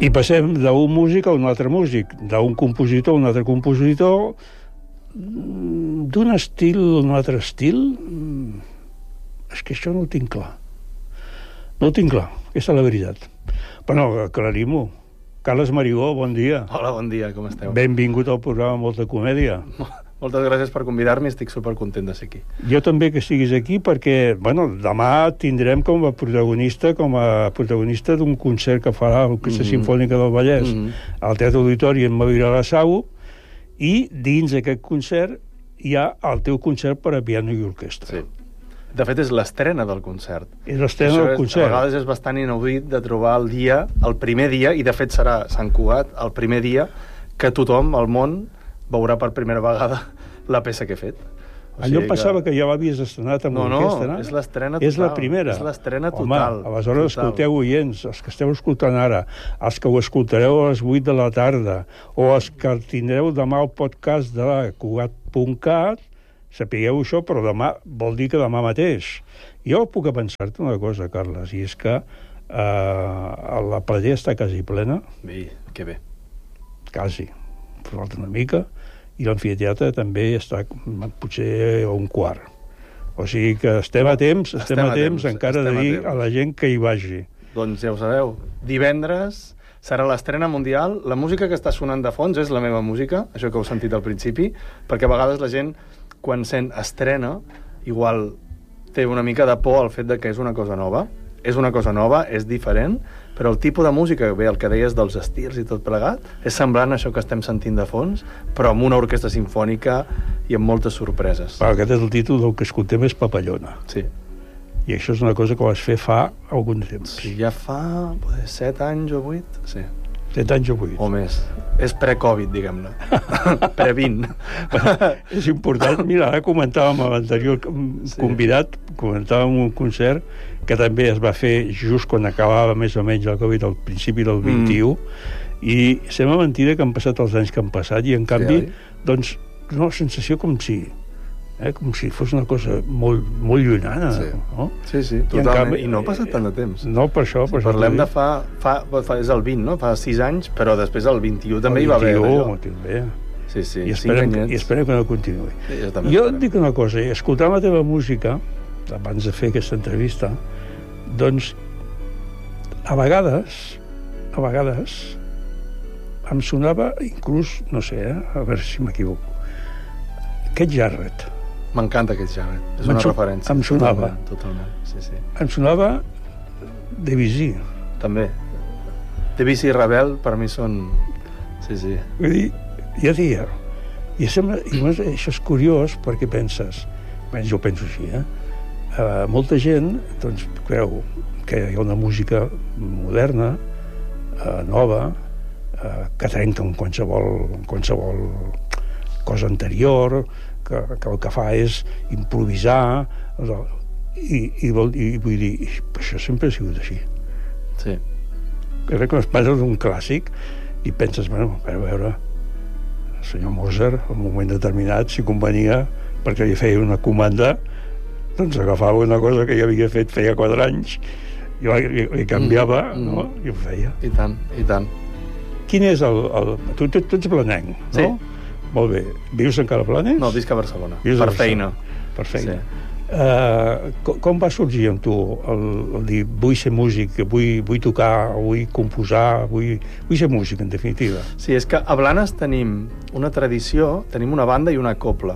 I passem d'un músic a un altre músic, d'un compositor a un altre compositor, d'un estil a un altre estil. És que això no ho tinc clar. No ho tinc clar, aquesta és la veritat. Però no, aclarim-ho. Carles Marigó, bon dia. Hola, bon dia, com esteu? Benvingut al programa Molta Comèdia. Moltes gràcies per convidar-me, estic supercontent de ser aquí. Jo també que estiguis aquí perquè, bueno, demà tindrem com a protagonista d'un concert que farà l'Orquestra Simfònica del Vallès al Teatre Auditori en Mavira la Sau, i dins d'aquest concert hi ha el teu concert per a piano i orquestra. Sí. De fet, és l'estrena del concert. És l'estrena del concert. A vegades és bastant inaudit de trobar el primer dia, i de fet serà Sant Cugat, el primer dia que tothom al món veurà per primera vegada la peça que he fet. Allò passava que ja l'havies estrenat amb l'orquestra, no? No, és l'estrena total. És la primera. És l'estrena total. Home, aleshores escolteu, oients, els que esteu escoltant ara, els que ho escoltareu a les 8 de la tarda, o els que tindreu demà el podcast de cugat.cat, sapigueu això, però demà vol dir que demà mateix. Jo puc pensar-te una cosa, Carles, i és que la platea està quasi plena. Bé, que bé. Quasi. Falta una mica. I l'amfiteatre també està potser a un quart. O sigui que estem a temps encara de dir a la gent que hi vagi. Doncs ja ho sabeu, divendres serà l'estrena mundial. La música que està sonant de fons és la meva música, això que heu sentit al principi, perquè a vegades la gent, quan sent estrena, igual té una mica de por al fet de que és una cosa nova. És una cosa nova, és diferent, però el tipus de música, bé, el que deies dels estirs i tot plegat, és semblant a això que estem sentint de fons, però amb una orquestra simfònica i amb moltes sorpreses. Aquest és el títol del que escoltem, és Papallona. Sí. I això és una cosa que vas fer fa algun temps. Sí, ja fa 7 anys o 8, sí. 7 anys o 8. O més. És pre-Covid, diguem-ne. Pre-20. És important. Mira, ara comentàvem amb l'anterior convidat, comentàvem un concert que també es va fer just quan acabava més o menys el Covid, al principi del 21, i sembla mentida que han passat els anys que han passat, i en canvi, doncs, una sensació com si fos una cosa molt, molt llunyana. Sí, no? Sí, totalment. I no ha passat tant de temps. No, per això. Si parlem de fa és el 20, no? Fa 6 anys, però després el 21 també hi va haver allò. També. Sí, I esperem que no continuï. Jo et dic una cosa, escoltant la teva música, abans de fer aquesta entrevista, doncs, a vegades, em sonava, inclús, no sé, a veure si m'equivoco, Keith Jarrett. M'encanta Keith Jarrett, és una referència. Em sonava. Totalment, sí. Em sonava Debussy. També. Debussy i Ravel, per mi són... Sí. Vull dir, ja dia. I això és curiós perquè penses, jo penso així, molta gent doncs, creu que hi ha una música moderna, nova, que trenca amb qualsevol cosa anterior, que el que fa és improvisar, i vull dir, això sempre ha sigut així. Sí. Crec que es passa d'un clàssic i penses, bueno, a veure, el senyor Mozart, en un moment determinat, si convenia, perquè li feia una comanda, doncs agafava una cosa que ja havia fet feia 4 anys, i li canviava, no? I ho feia. I tant. Quin és Tu ets blanenc, no? Sí. Molt bé. Vius encara a Blanes? No, visc a Barcelona. Per feina. Per feina. Sí. Com va sorgir amb tu el dir vull ser músic, vull tocar, vull composar, vull ser músic, en definitiva? Sí, és que a Blanes tenim una tradició, tenim una banda i una cobla.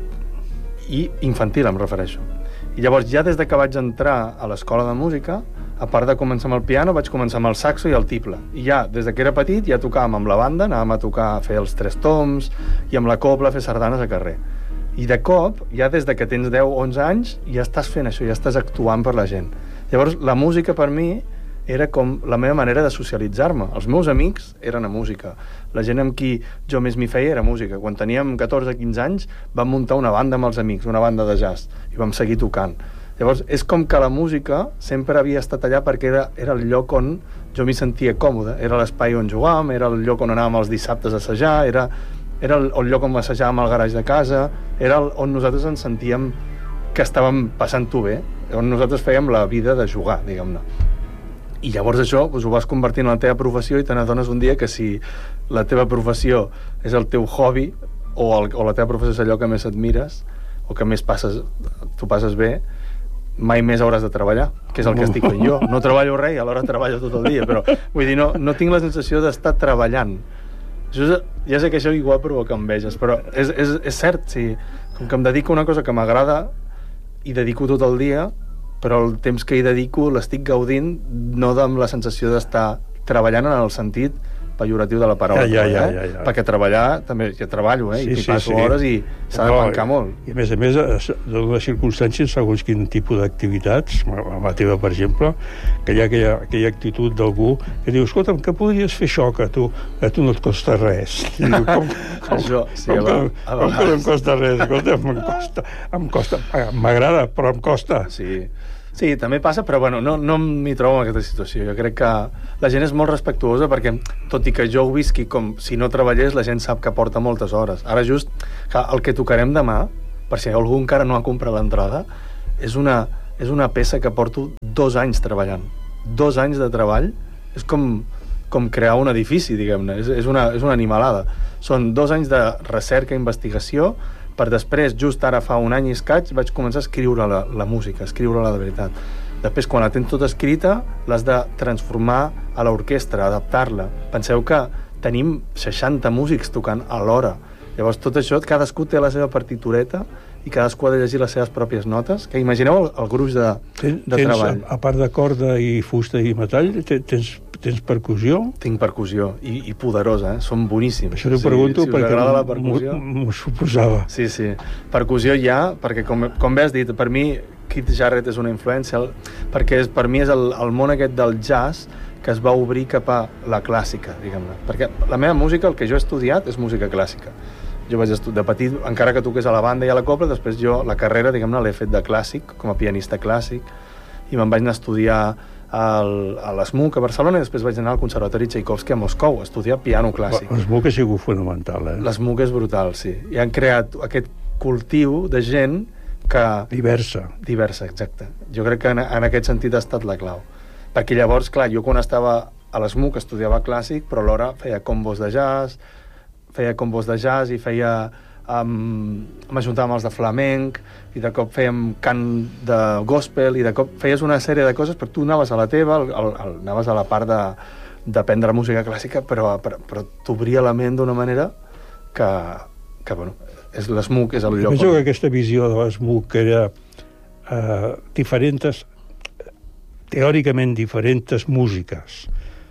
I infantil, em refereixo. I llavors, ja des que vaig entrar a l'escola de música, a part de començar amb el piano, vaig començar amb el saxo i el tiple. I ja, des que era petit, ja tocàvem amb la banda, anàvem a tocar, a fer els 3 toms, i amb la cobla a fer sardanes a carrer. I de cop, ja des que tens 10 o 11 anys, ja estàs fent això, ja estàs actuant per la gent. Llavors, la música per mi era com la meva manera de socialitzar-me. Els meus amics eren a música. La gent amb qui jo més m'hi feia era música. Quan teníem 14-15 anys vam muntar una banda amb els amics, una banda de jazz, i vam seguir tocant. Llavors, és com que la música sempre havia estat allà perquè era el lloc on jo m'hi sentia còmode. Era l'espai on jugàvem, era el lloc on anàvem els dissabtes a assajar, era el lloc on assajàvem al garatge de casa, era on nosaltres ens sentíem que estàvem passant-ho bé, on nosaltres fèiem la vida de jugar, diguem-ne. I llavors això ho vas convertint en la teva professió i te n'adones un dia que si la teva professió és el teu hobby o la teva professió és allò que més admires o que més tu passes bé, mai més hauràs de treballar, que és el que estic fent jo. No treballo res i alhora treballo tot el dia, però vull dir, no tinc la sensació d'estar treballant. Ja sé que això igual provoca enveges, però és cert, sí. Com que em dedico a una cosa que m'agrada i dedico tot el dia, però el temps que hi dedico l'estic gaudint no amb la sensació d'estar treballant en el sentit pejoratiu de la paraula. Ja. Perquè treballar, també ja treballo, i passo hores i s'ha de pencar molt. I a més, de les circumstàncies, segons quin tipus d'activitats, la teva, per exemple, que hi ha aquella actitud d'algú que diu, escolta'm, que podries fer això, que a tu no et costa res. I diu, com que no em costa res? Escolta'm, em costa, m'agrada, però em costa. Sí, també passa, però bueno, no m'hi trobo en aquesta situació. Jo crec que la gent és molt respectuosa perquè, tot i que jo ho visqui com si no treballés, la gent sap que porta moltes hores. Ara just, el que tocarem demà, per si algú encara no ha comprat l'entrada, és una peça que porto 2 anys treballant. 2 anys de treball és com crear un edifici, diguem-ne. És una animalada. Són 2 anys de recerca i investigació, per després, just ara fa 1 any i escaig, vaig començar a escriure la música, escriure-la de veritat. Després, quan la tens tota escrita, l'has de transformar a l'orquestra, adaptar-la. Penseu que tenim 60 músics tocant alhora. Llavors, tot això, cadascú té la seva partitureta i cadascú ha de llegir les seves pròpies notes. Que imagineu el gruix de treball. A part de corda i fusta i metall, tens percussió? Tinc percussió, i poderosa, Són boníssims. Això t'ho pregunto perquè m'ho suposava. Sí. Percussió ja, perquè com bé has dit, per mi Keith Jarrett és una influència, perquè per mi és el món aquest del jazz que es va obrir cap a la clàssica, diguem-ne. Perquè la meva música, el que jo he estudiat, és música clàssica. Jo vaig estudiar de petit, encara que toqués a la banda i a la cobla, després jo la carrera, diguem-ne, l'he fet de clàssic, com a pianista clàssic, i me'n vaig anar a estudiar a l'SMUC a Barcelona i després vaig anar al Conservatori Tchaikovsky a Moscou a estudiar piano clàssic. L'SMUC ha sigut fonamental, L'SMUC és brutal, sí. I han creat aquest cultiu de gent que... Diversa, exacte. Jo crec que en aquest sentit ha estat la clau. Perquè llavors, clar, jo quan estava a l'SMUC estudiava clàssic, però alhora feia combos de jazz i feia... m'ajuntava amb els de flamenc i de cop fèiem cant de gospel i de cop feies una sèrie de coses, però tu anaves a la teva, anaves a la part d'aprendre música clàssica, però t'obria la ment d'una manera que bueno, l'SMUC és el lloc. Penso que aquesta visió de l'SMUC era teòricament diferents músiques,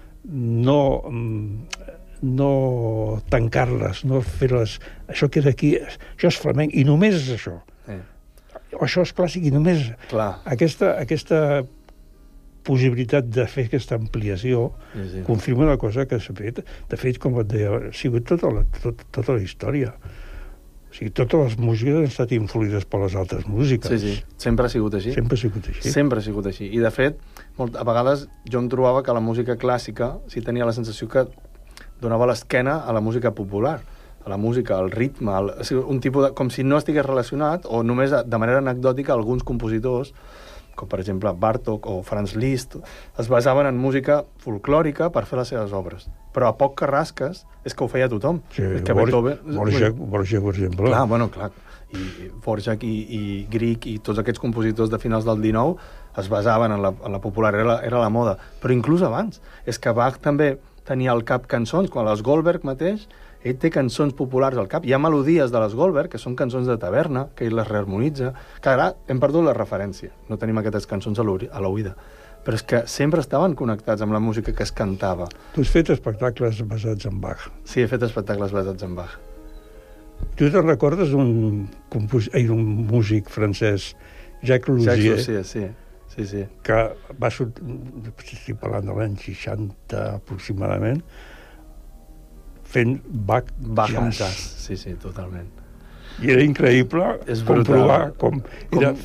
no tancar-les, no fer-les... Això queda aquí, això és flamenc, i només és això. O això és clàssic, i només... Clar. Aquesta possibilitat de fer aquesta ampliació confirma una cosa que s'ha fet. De fet, com et deia, ha sigut tota la història. O sigui, totes les músiques han estat influïdes per les altres músiques. Sí. Sempre ha sigut així. Sempre ha sigut així. I, de fet, a vegades jo em trobava que la música clàssica tenia la sensació que donava l'esquena a la música popular, a la música, al ritme, un tipus de... com si no estigués relacionat, o només de manera anecdòtica alguns compositors, com per exemple Bartók o Franz Liszt, es basaven en música folclòrica per fer les seves obres. Però a poc que rasques és que ho feia tothom. Sí, Borjak, per exemple. Clar. I Borjak i Grieg i tots aquests compositors de finals del XIX es basaven en la popular, era la moda. Però inclús abans. És que Bach també tenia al cap cançons, quan les Goldberg mateix, ell té cançons populars al cap. Hi ha melodies de les Goldberg, que són cançons de taverna, que ell les reharmonitza, que ara hem perdut la referència. No tenim aquestes cançons a l'oïda. Però és que sempre estaven connectats amb la música que es cantava. Tu has fet espectacles basats en Bach. Sí, he fet espectacles basats en Bach. Tu te'n recordes un músic francès, Jacques Lousier, sí. que va sortir, estic parlant de l'any 60 aproximadament, fent Bach jazz. Sí, totalment. I era increïble comprovar com era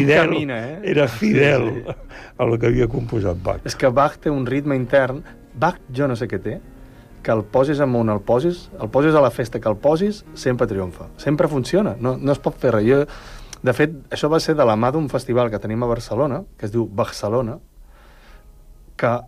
fidel a lo que havia composat Bach. És que Bach té un ritme intern, Bach jo no sé què té, que el posis amunt, el posis a la festa, que el posis, sempre triomfa. Sempre funciona, no es pot fer res. De fet, això va ser de la mà d'un festival que tenim a Barcelona, que es diu Barcelona, que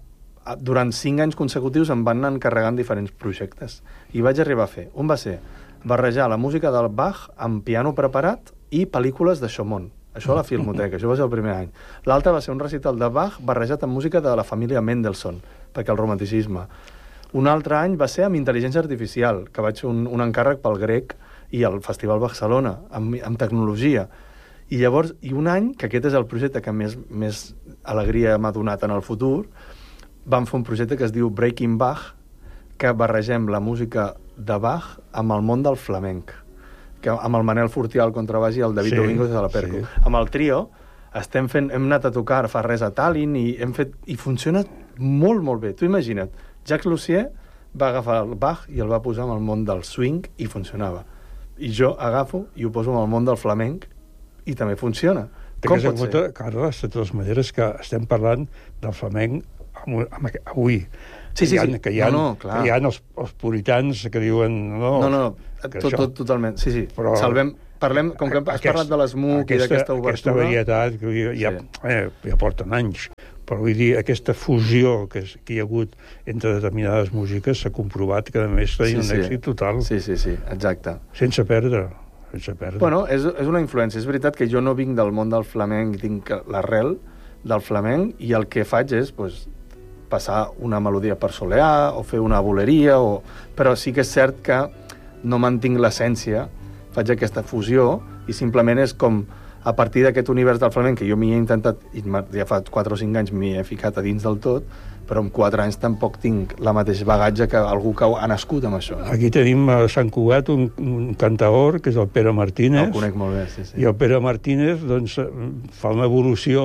durant 5 anys consecutius em van anar encarregant diferents projectes. I vaig arribar a fer. Un va ser barrejar la música del Bach amb piano preparat i pel·lícules de Chaumont. Això a la Filmoteca, això va ser el primer any. L'altre va ser un recital de Bach barrejat amb música de la família Mendelssohn, perquè el romanticisme. Un altre any va ser amb intel·ligència artificial, que vaig fer un encàrrec pel Grec i el Festival Barcelona, amb tecnologia. I llavors, un any, que aquest és el projecte que més alegria m'ha donat en el futur, vam fer un projecte que es diu Breaking Bach, que barregem la música de Bach amb el món del flamenc, amb el Manel Fortià al contrabaix i el David Domínguez de la Percu. Sí. Amb el trio hem anat a tocar fa res a Tallinn i funciona molt, molt bé. Tu imagina't, Jacques Lussier va agafar el Bach i el va posar en el món del swing i funcionava. I jo agafo i ho poso en el món del flamenc i també funciona. Com pot ser? Carles, de totes maneres, que estem parlant del flamenc avui. Sí. Que hi ha els puritans que diuen... No, totalment. Sí. Però parlem, com que has parlat de l'SMUC i d'aquesta obertura... Aquesta varietat que ja porten anys. Però vull dir, aquesta fusió que hi ha hagut entre determinades músiques s'ha comprovat que, a més, tenia un èxit total. Sí, exacte. Sense perdre. Bueno, és una influència. És veritat que jo no vinc del món del flamenc, tinc l'arrel del flamenc, i el que faig és passar una melodia per soleà o fer una boleria, però sí que és cert que no mantinc l'essència, faig aquesta fusió i simplement és com a partir d'aquest univers del flamenc que jo m'hi he intentat, i ja fa 4 o 5 anys m'hi he ficat a dins del tot, però en 4 anys tampoc tinc la mateix bagatge que algú que ha nascut amb això. Aquí tenim a Sant Cugat un cantaor, que és el Pere Martínez. El conec molt bé, sí. I el Pere Martínez doncs, fa una evolució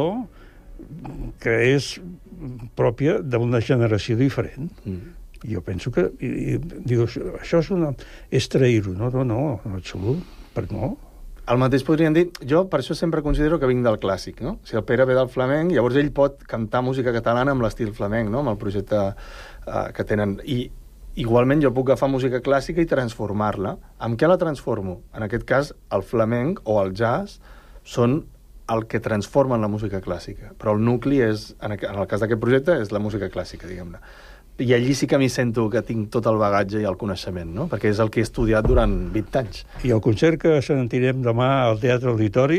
que és pròpia d'una generació diferent. Jo penso que... dius, això és trair-ho. No, en absolut. Per no? El mateix podríem dir... Jo per això sempre considero que vinc del clàssic, no? Si el Pere ve del flamenc, llavors ell pot cantar música catalana amb l'estil flamenc, no? Amb el projecte que tenen. I igualment jo puc agafar música clàssica i transformar-la. Amb què la transformo? En aquest cas, el flamenc o el jazz són el que transformen la música clàssica. Però el nucli és, en el cas d'aquest projecte, és la música clàssica, diguem-ne. I allí sí que m'hi sento que tinc tot el bagatge i el coneixement, no? Perquè és el que he estudiat durant 20 anys. I el concert que sentirem demà al Teatre Auditori,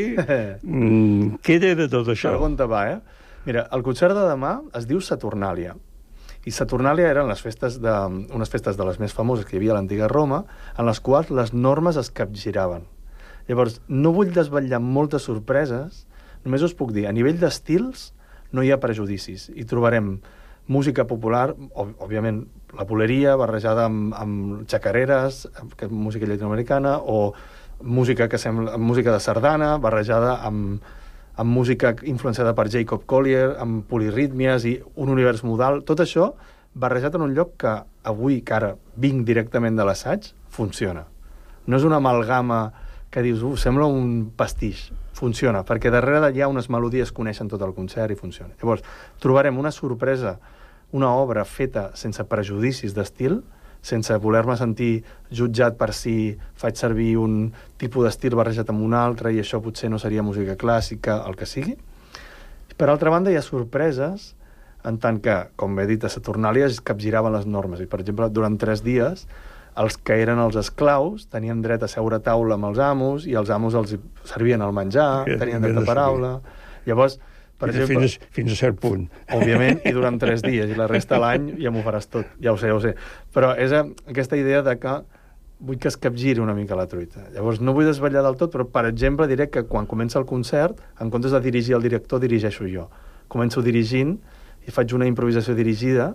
què té de tot això? Pregunta va, Mira, el concert de demà es diu Saturnàlia. I Saturnàlia eren unes festes de les més famoses que hi havia a l'antiga Roma, en les quals les normes es capgiraven. Llavors, no vull desvetllar moltes sorpreses, només us puc dir, a nivell d'estils no hi ha prejudicis. I trobarem música popular, òbviament la boleria barrejada amb xacareres, música llatinoamericana, o música música de sardana barrejada amb música influenciada per Jacob Collier, amb polirítmies i un univers modal. Tot això barrejat en un lloc que avui, que ara vinc directament de l'assaig, funciona. No és una amalgama que dius, sembla un pastix. Funciona, perquè darrere hi ha unes melodies que coneixen tot el concert i funciona. Llavors, trobarem una sorpresa, una obra feta sense prejudicis d'estil, sense voler-me sentir jutjat per si faig servir un tipus d'estil barrejat amb un altre i això potser no seria música clàssica, el que sigui. Per altra banda, hi ha sorpreses en tant que, com he dit, a Saturnàlia es capgiraven les normes. I, per exemple, durant 3 dies, els que eren els esclaus tenien dret a seure a taula amb els amos i els amos els servien el menjar, tenien dret a paraula. Llavors, per exemple, fins a cert punt. Òbviament, i durant 3 dies, i la resta de l'any ja m'ho faràs tot, ja ho sé. Però és aquesta idea de que vull que es capgiri una mica la truita. Llavors, no vull desvetllar del tot, però, per exemple, diré que quan comença el concert, en comptes de dirigir el director, dirigeixo jo. Començo dirigint i faig una improvisació dirigida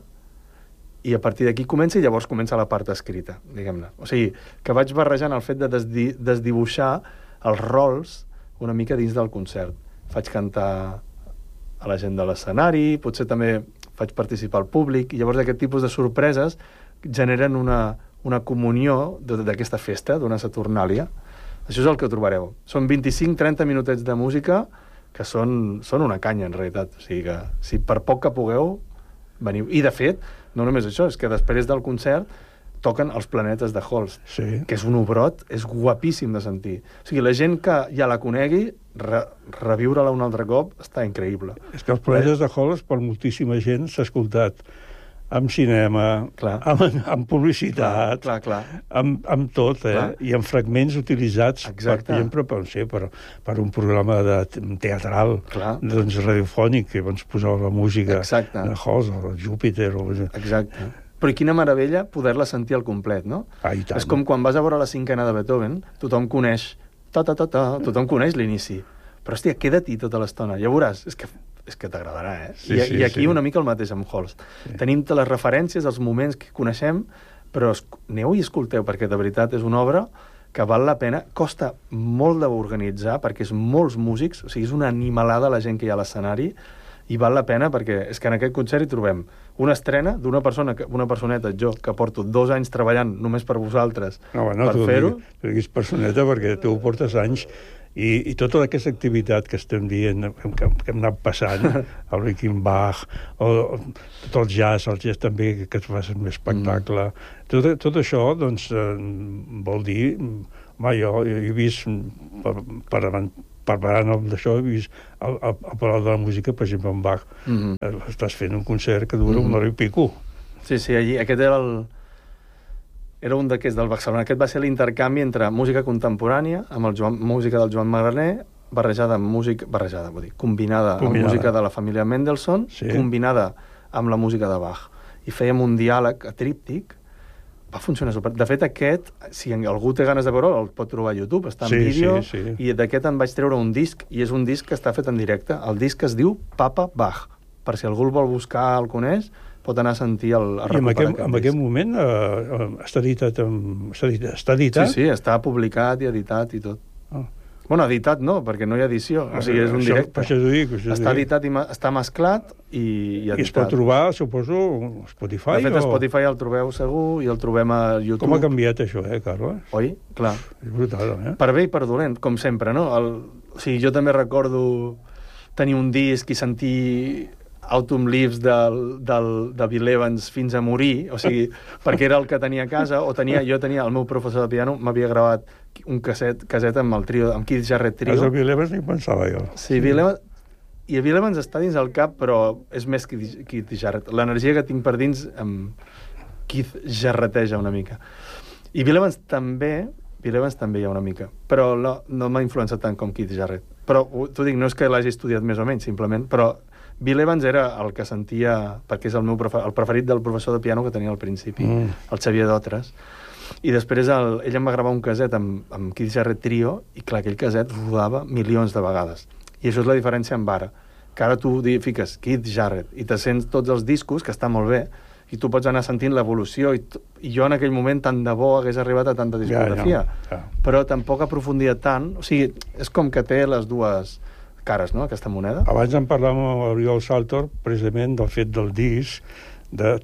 i a partir d'aquí comença i llavors comença la part escrita, diguem-ne. O sigui, que vaig barrejant el fet de desdibuixar els rols una mica dins del concert. Faig cantar a la gent de l'escenari, potser també faig participar al públic, i llavors aquest tipus de sorpreses generen una comunió d'aquesta festa, d'una Saturnàlia. Això és el que trobareu. Són 25-30 minutets de música que són una canya, en realitat. O sigui que, si per poc que pugueu, veniu. I, de fet, no només això, és que després del concert toquen els Planetes de Holst, que és un obrot, és guapíssim de sentir. O sigui, la gent que ja la conegui, reviure-la un altre cop està increïble. És que els Planetes de Holst, per moltíssima gent, s'ha escoltat amb cinema, amb publicitat, amb tot, i amb fragments utilitzats, per exemple, per un programa teatral, doncs radiofònic, que ens posava la música de Holst o de Júpiter. Exacte. Però quina meravella poder-la sentir al complet, no? És com quan vas a veure la cinquena de Beethoven, tothom coneix tothom coneix l'inici, però, hòstia, queda-t'hi tota l'estona, ja veuràs, és que t'agradarà, I aquí una mica el mateix amb Holst. Tenim les referències, els moments que coneixem, però aneu i escolteu, perquè de veritat és una obra que val la pena, costa molt d'organitzar, perquè és molts músics, o sigui, és una animalada la gent que hi ha a l'escenari, i val la pena perquè és que en aquest concert hi trobem una estrena d'una persona, una personeta, jo, que porto 2 anys treballant només per vosaltres per fer-ho. Tu diguis personeta perquè tu portes anys i tota aquesta activitat que estem dient, que hem anat passant, el Rickenbach, tot el jazz també, que es fa un espectacle, tot això, doncs, vol dir... Jo he vist preparant d'això, he vist el Palau de la Música, per exemple, en Bach. Estàs fent un concert que dura 1 hora i pico. Sí, allí, aquest era un d'aquests del Barcelona. Aquest va ser l'intercanvi entre música contemporània, amb música del Joan Marganer, combinada amb música de la família Mendelssohn, combinada amb la música de Bach. I fèiem un diàleg tríptic. Va funcionar super. De fet, aquest, si algú té ganes de veure, el pot trobar a YouTube, està en vídeo, i d'aquest en vaig treure un disc, i és un disc que està fet en directe. El disc es diu Papa Bach. Per si algú el vol buscar, el coneix, pot anar a sentir a recuperar en aquest moment està editat? Sí, està publicat i editat i tot. Bueno, editat no, perquè no hi ha edició, o sigui, és un directe. Per això t'ho dic. Està editat, està mesclat i editat. I es pot trobar, suposo, a Spotify? De fet, a Spotify el trobeu segur i el trobem a YouTube. Com ha canviat això, Carles? Oi? Clar. És brutal, Per bé i per dolent, com sempre, no? O sigui, jo també recordo tenir un disc i sentir Autumn Leaves de Bill Evans fins a morir, o sigui, perquè era el que tenia a casa, jo tenia el meu professor de piano, m'havia gravat un caset amb el trio, amb Keith Jarrett Trio. El Bill Evans ni pensava jo. Sí, Bill Evans està dins el cap, però és més que Keith Jarrett. L'energia que tinc per dins Keith Jarretteja una mica. I Bill Evans també hi ha una mica, però no m'ha influenciat tant com Keith Jarrett. Però t'ho dic, no és que l'hagi estudiat més o menys, simplement, però Bill Evans era el que sentia, perquè és el preferit del professor de piano que tenia al principi, el Xavier Dotres. I després ell em va gravar un caset amb Keith Jarrett Trio, i clar, aquell caset rodava milions de vegades. I això és la diferència amb ara, que ara tu fiques Keith Jarrett i te sents tots els discos, que està molt bé, i tu pots anar sentint l'evolució, i jo en aquell moment tant de bo hagués arribat a tanta discografia, però tampoc aprofundia tant, o sigui, és com que té les dues cares, no?, aquesta moneda. Abans en parlàvem amb Oriol Saltor, precisament del fet del disc, del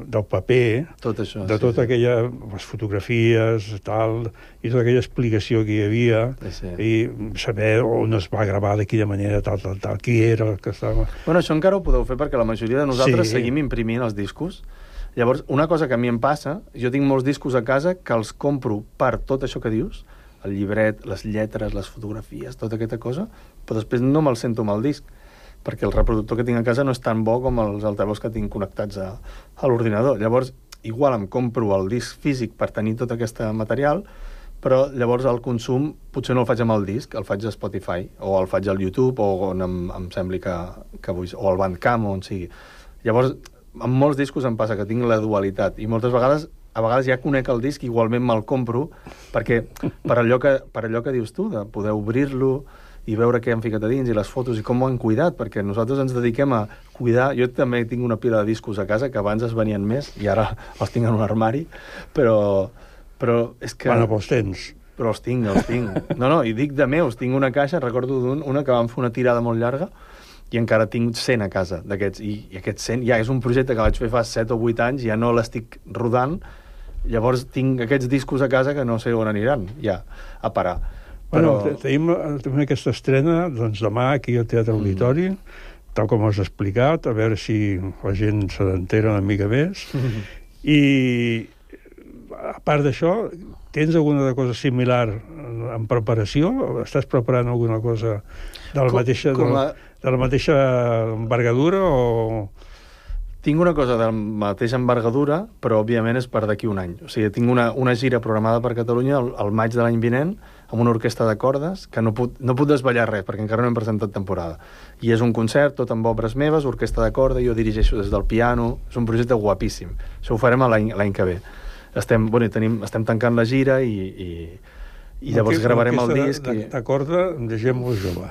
paper, tot això, de tota aquella, les fotografies, tal, i tota aquella explicació que hi havia, i saber on es va gravar, de quina manera, tal, qui era el que estava... Bueno, això encara ho podeu fer perquè la majoria de nosaltres seguim imprimint els discos. Llavors, una cosa que a mi em passa, jo tinc molts discos a casa que els compro per tot això que dius, el llibret, les lletres, les fotografies, tota aquesta cosa, però després no me'l sento amb el disc, perquè el reproductor que tinc a casa no és tan bo com els altaveus que tinc connectats a l'ordinador. Llavors, igual em compro el disc físic per tenir tot aquest material, però llavors el consum potser no el faig amb el disc, el faig a Spotify, o el faig al YouTube, o on em sembli que vull, o al Bandcamp, o on sigui. Llavors, amb molts discos em passa que tinc la dualitat, i moltes vegades ja conec el disc, igualment me'l compro, perquè per allò que dius tu, de poder obrir-lo i veure què han ficat a dins, i les fotos, i com ho han cuidat, perquè nosaltres ens dediquem a cuidar. Jo també tinc una pila de discos a casa, que abans es venien més, i ara els tinc en un armari, però és que... Bueno, però els tens. Però els tinc. No, i dic de meus, tinc una caixa, recordo una que vam fer una tirada molt llarga, i encara tinc 100 a casa d'aquests, i aquests 100 ja és un projecte que vaig fer fa 7 o 8 anys, ja no l'estic rodant. Llavors tinc aquests discos a casa que no sé on aniran, ja, a parar. Però... Tenim aquesta estrena, doncs, demà aquí al Teatre Auditori, tal com has explicat, a veure si la gent se n'entera una mica més. I, a part d'això, tens alguna cosa similar en preparació? Estàs preparant alguna cosa de la mateixa envergadura o... Tinc una cosa de la mateixa envergadura, però òbviament és per d'aquí un any. O sigui, tinc una gira programada per Catalunya al maig de l'any vinent, amb una orquestra de cordes, que no puc desvetllar res, perquè encara no hem presentat temporada. I és un concert, tot amb obres meves, orquestra de corda, jo dirigeixo des del piano, és un projecte guapíssim. Això ho farem l'any que ve. Estem tancant la gira i llavors gravarem el disc. De corda de gent molt jove.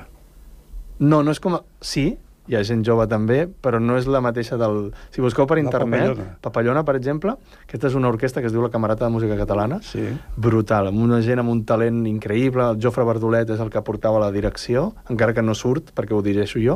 No és com... Sí, hi ha gent jove també, però no és la mateixa del... Si busqueu per internet, Papallona, per exemple, aquesta és una orquestra que es diu la Camerata de Música Catalana, sí. Brutal, amb una gent amb un talent increïble, el Jofre Verdolet és el que portava la direcció, encara que no surt, perquè ho dirigeixo jo,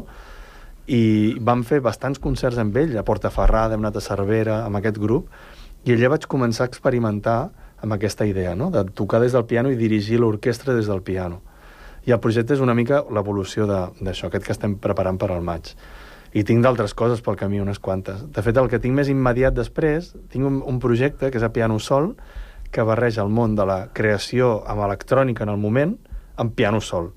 i vam fer bastants concerts amb ell, a Portaferrada, hem anat a Cervera, amb aquest grup, i allà vaig començar a experimentar amb aquesta idea, no?, de tocar des del piano i dirigir l'orquestra des del piano. I el projecte és una mica l'evolució d'això, aquest que estem preparant per al maig. I tinc d'altres coses pel camí, unes quantes. De fet, el que tinc més immediat després, tinc un projecte que és a piano sol, que barreja el món de la creació amb electrònica en el moment, amb piano sol.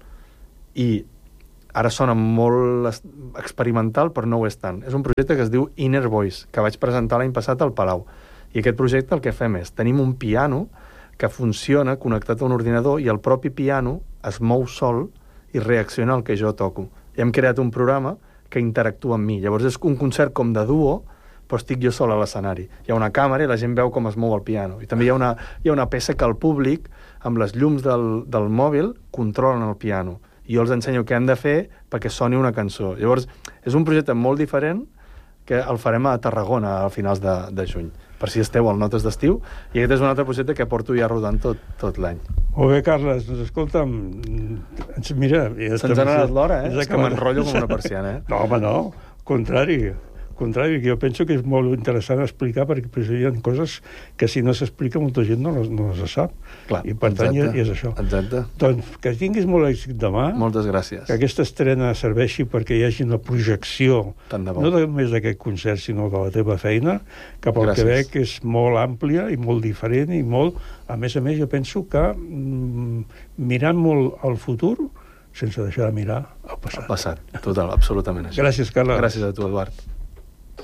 I ara sona molt experimental, però no ho és tant. És un projecte que es diu Inner Voice, que vaig presentar l'any passat al Palau. I aquest projecte el que fem és, tenim un piano que funciona connectat a un ordinador i el propi piano es mou sol i reacciona al que jo toco. I hem creat un programa que interactua amb mi. Llavors és un concert com de duo, però estic jo sol a l'escenari. Hi ha una càmera i la gent veu com es mou el piano. I també hi ha una peça que el públic, amb les llums del mòbil, controlen el piano. I jo els ensenyo què han de fer perquè soni una cançó. Llavors, és un projecte molt diferent que el farem a Tarragona a finals de juny, per si esteu al Notes d'Estiu, i aquest és un altre projecte que porto ja rodant tot l'any. Molt bé, Carles, doncs escolta'm, mira... Se'ns ha anat l'hora, és que m'enrotllo com una persiana, No, home, no, contrari, que jo penso que és molt interessant explicar, perquè hi ha coses que si no s'explica molta gent no les sap. Clar, i per tant és això. Exacte. Doncs que tinguis molt èxit demà. Moltes gràcies. Que aquesta estrena serveixi perquè hi hagi una projecció, no només d'aquest concert, sinó de la teva feina, que pel que veig és molt àmplia i molt diferent i molt... A més, jo penso que mirant molt al futur, sense deixar de mirar el passat. El passat, total, absolutament. Gràcies, Carles. Gràcies a tu, Eduard.